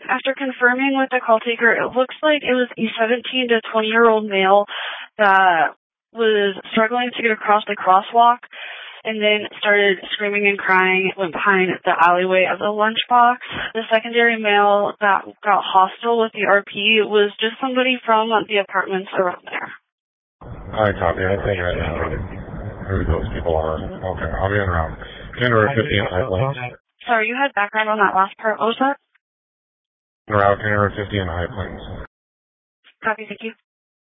after confirming with the call taker, it looks like it was a 17 to 20-year-old male that was struggling to get across the crosswalk and then started screaming and crying, went behind the alleyway of the lunchbox. The secondary male that got hostile with the RP was just somebody from the apartments around there. I copy. I think I know who those people are. Okay, I'll be in around. January 50 in High Plains. Sorry, you had background on that last part. What was that? Around January 50 in High Plains. Copy, thank you.